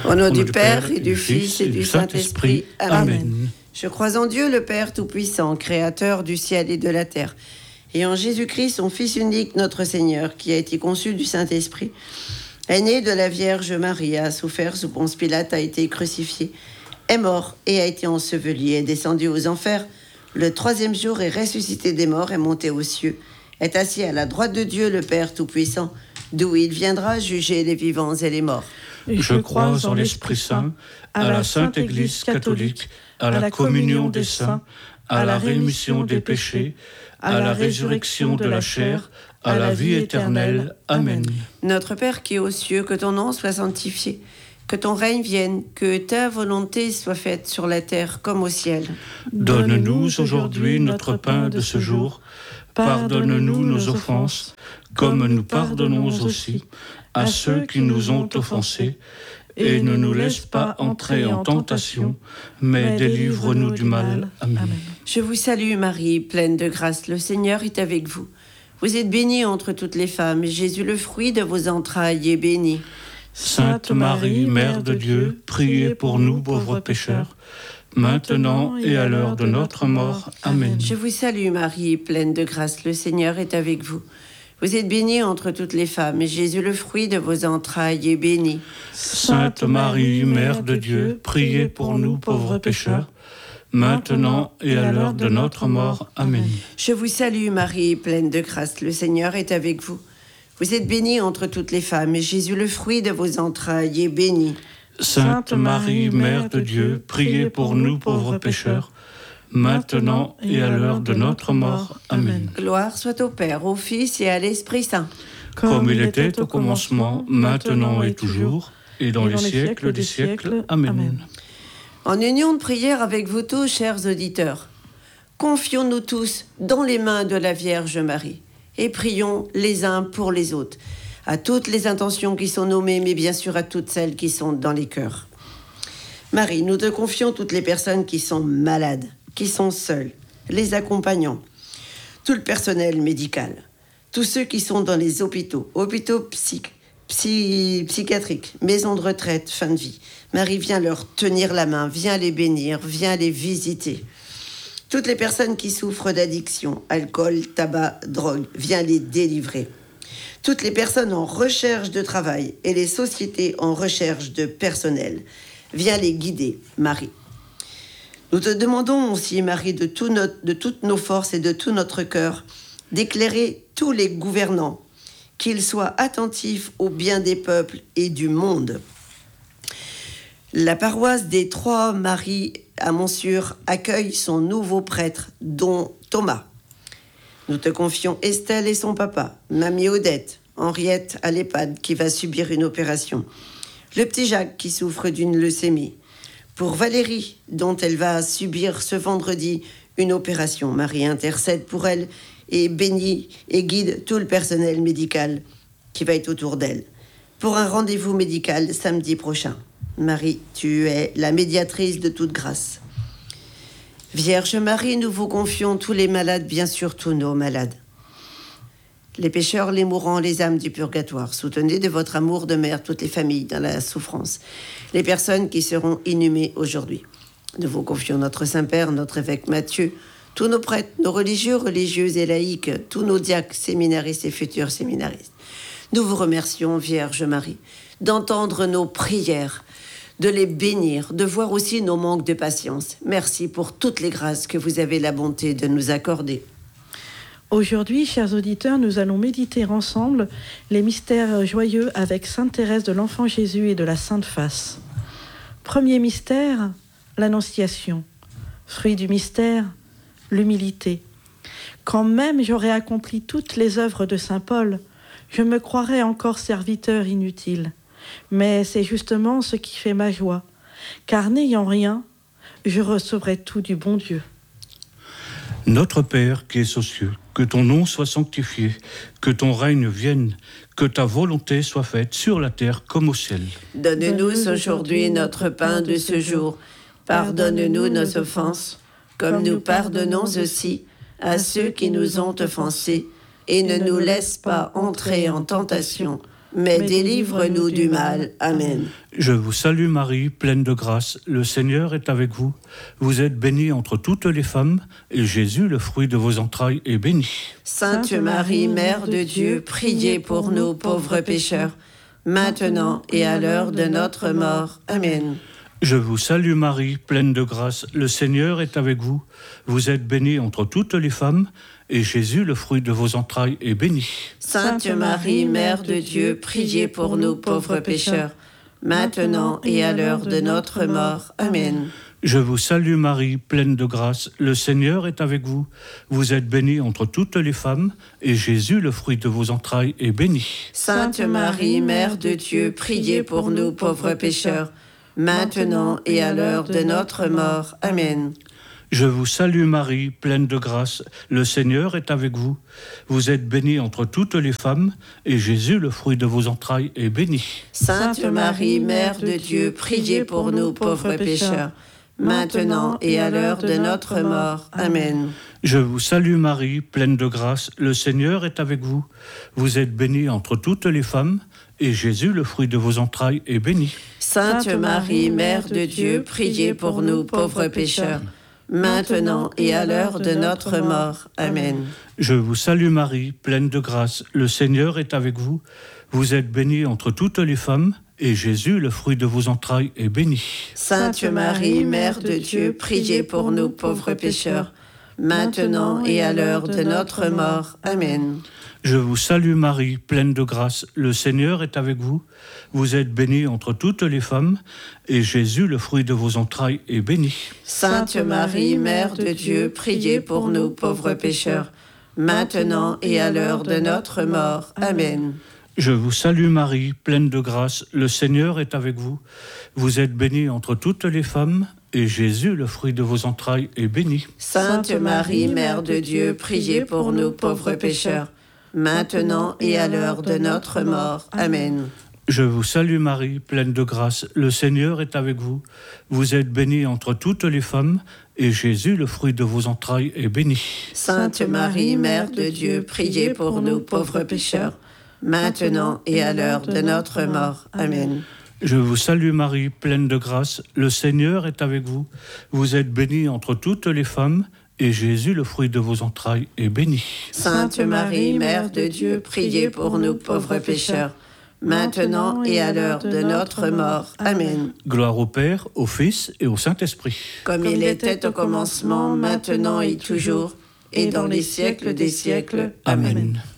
Au nom du Père et du Fils et du Saint-Esprit. Amen. Je crois en Dieu, le Père Tout-Puissant, Créateur du ciel et de la terre, et en Jésus-Christ, son Fils unique, notre Seigneur, qui a été conçu du Saint-Esprit, est né de la Vierge Marie, a souffert sous Ponce Pilate, a été crucifié, est mort et a été enseveli, est descendu aux enfers. Le troisième jour est ressuscité des morts, est monté aux cieux, est assis à la droite de Dieu, le Père Tout-Puissant, d'où il viendra juger les vivants et les morts. Je crois en l'Esprit Saint, à la Sainte Église catholique, à la communion des saints, à la rémission des péchés, à la résurrection de la chair, à la vie éternelle. Amen. Notre Père qui es aux cieux, que ton nom soit sanctifié, que ton règne vienne, que ta volonté soit faite sur la terre comme au ciel. Donne-nous aujourd'hui notre pain de ce jour. Pardonne-nous nos offenses, comme nous pardonnons aussi à ceux qui nous ont offensés. Et ne nous laisse pas entrer en tentation, mais délivre-nous du mal. Amen. Je vous salue Marie, pleine de grâce, le Seigneur est avec vous. Vous êtes bénie entre toutes les femmes, et Jésus, le fruit de vos entrailles, est béni. Sainte Marie, Mère de Dieu, priez pour nous pauvres pécheurs, maintenant et à l'heure de notre mort. Amen. Je vous salue Marie, pleine de grâce, le Seigneur est avec vous. Vous êtes bénie entre toutes les femmes, et Jésus, le fruit de vos entrailles, est béni. Sainte Marie, Mère de Dieu, priez pour nous pauvres pécheurs, maintenant et à l'heure de notre mort. Amen. Je vous salue Marie, pleine de grâce, le Seigneur est avec vous. Vous êtes bénie entre toutes les femmes, et Jésus, le fruit de vos entrailles, est béni. Sainte Marie, Mère de Dieu, priez pour nous pauvres pécheurs, maintenant et à l'heure de notre mort. Amen. Gloire soit au Père, au Fils et à l'Esprit Saint. Comme il était au commencement, maintenant et toujours, et dans les siècles des siècles. Amen. En union de prière avec vous tous, chers auditeurs, confions-nous tous dans les mains de la Vierge Marie et prions les uns pour les autres, à toutes les intentions qui sont nommées, mais bien sûr à toutes celles qui sont dans les cœurs. Marie, nous te confions toutes les personnes qui sont malades, qui sont seules, les accompagnants, tout le personnel médical, tous ceux qui sont dans les hôpitaux psychiatriques, maisons de retraite, fin de vie. Marie, viens leur tenir la main, viens les bénir, viens les visiter. Toutes les personnes qui souffrent d'addiction, alcool, tabac, drogue, viens les délivrer. Toutes les personnes en recherche de travail et les sociétés en recherche de personnel, viens les guider, Marie. Nous te demandons aussi, Marie, de toutes nos forces et de tout notre cœur, d'éclairer tous les gouvernants, qu'ils soient attentifs au bien des peuples et du monde. La paroisse des Trois Maries à Montsûrs accueille son nouveau prêtre, dont Thomas. Nous te confions Estelle et son papa, Mamie Odette, Henriette à l'EHPAD qui va subir une opération, le petit Jacques qui souffre d'une leucémie. Pour Valérie, dont elle va subir ce vendredi une opération, Marie intercède pour elle et bénit et guide tout le personnel médical qui va être autour d'elle. Pour un rendez-vous médical samedi prochain. Marie, tu es la médiatrice de toute grâce. Vierge Marie, nous vous confions tous les malades, bien sûr tous nos malades. Les pécheurs, les mourants, les âmes du purgatoire. Soutenez de votre amour de mère toutes les familles dans la souffrance. Les personnes qui seront inhumées aujourd'hui. Nous vous confions notre Saint-Père, notre évêque Matthieu, tous nos prêtres, nos religieux, religieuses et laïcs, tous nos diacres, séminaristes et futurs séminaristes. Nous vous remercions, Vierge Marie, d'entendre nos prières, de les bénir, de voir aussi nos manques de patience. Merci pour toutes les grâces que vous avez la bonté de nous accorder. Aujourd'hui, chers auditeurs, nous allons méditer ensemble les mystères joyeux avec Sainte Thérèse de l'Enfant Jésus et de la Sainte Face. Premier mystère, l'Annonciation. Fruit du mystère, l'humilité. Quand même j'aurais accompli toutes les œuvres de saint Paul, je me croirais encore serviteur inutile. Mais c'est justement ce qui fait ma joie, car n'ayant rien, je recevrai tout du bon Dieu. Notre Père qui es aux cieux, que ton nom soit sanctifié, que ton règne vienne, que ta volonté soit faite sur la terre comme au ciel. Donne-nous aujourd'hui notre pain de ce jour. Pardonne-nous nos offenses, comme nous pardonnons aussi à ceux qui nous ont offensés. Et ne nous laisse pas entrer en tentation, mais délivre-nous du mal. Amen. Je vous salue Marie, pleine de grâce, le Seigneur est avec vous. Vous êtes bénie entre toutes les femmes, et Jésus, le fruit de vos entrailles, est béni. Sainte Marie, Mère de Dieu, priez pour nous pauvres pécheurs, maintenant et à l'heure de notre mort. Amen. Je vous salue Marie, pleine de grâce, le Seigneur est avec vous. Vous êtes bénie entre toutes les femmes, et Jésus, le fruit de vos entrailles, est béni. Sainte Marie, Mère de Dieu, priez pour nous pauvres pécheurs, maintenant et à l'heure de notre mort. Amen. Je vous salue Marie, pleine de grâce, le Seigneur est avec vous. Vous êtes bénie entre toutes les femmes, et Jésus, le fruit de vos entrailles, est béni. Sainte Marie, Mère de Dieu, priez pour nous pauvres pécheurs, maintenant et à l'heure de notre mort. Amen. Je vous salue Marie, pleine de grâce, le Seigneur est avec vous. Vous êtes bénie entre toutes les femmes, et Jésus, le fruit de vos entrailles, est béni. Sainte Marie, Mère de Dieu, priez pour nous pauvres pécheurs, maintenant et à l'heure de notre mort. Amen. Je vous salue Marie, pleine de grâce, le Seigneur est avec vous. Vous êtes bénie entre toutes les femmes, et Jésus, le fruit de vos entrailles, est béni. Sainte Marie, Mère de Dieu, priez pour nous pauvres pécheurs, maintenant et à l'heure de notre mort. Amen. Je vous salue Marie, pleine de grâce, le Seigneur est avec vous. Vous êtes bénie entre toutes les femmes, et Jésus, le fruit de vos entrailles, est béni. Sainte Marie, Mère de Dieu, priez pour nous pauvres pécheurs, maintenant et à l'heure de notre mort. Amen. Je vous salue Marie, pleine de grâce, le Seigneur est avec vous. Vous êtes bénie entre toutes les femmes, et Jésus, le fruit de vos entrailles, est béni. Sainte Marie, Mère de Dieu, priez pour nous pauvres pécheurs, maintenant et à l'heure de notre mort. Amen. Je vous salue Marie, pleine de grâce, le Seigneur est avec vous. Vous êtes bénie entre toutes les femmes, et Jésus, le fruit de vos entrailles, est béni. Sainte Marie, Mère de Dieu, priez pour nous pauvres pécheurs, maintenant et à l'heure de notre mort. Amen. Je vous salue Marie, pleine de grâce, le Seigneur est avec vous. Vous êtes bénie entre toutes les femmes, et Jésus, le fruit de vos entrailles, est béni. Sainte Marie, Mère de Dieu, priez pour nous pauvres pécheurs, maintenant et à l'heure de notre mort. Amen. Je vous salue Marie, pleine de grâce, le Seigneur est avec vous. Vous êtes bénie entre toutes les femmes, et Jésus, le fruit de vos entrailles, est béni. Sainte Marie, Mère de Dieu, priez pour nous pauvres pécheurs, maintenant et à l'heure de notre mort. Amen. Gloire au Père, au Fils et au Saint-Esprit. Comme il était au commencement, maintenant et toujours, et dans les siècles des siècles. Amen.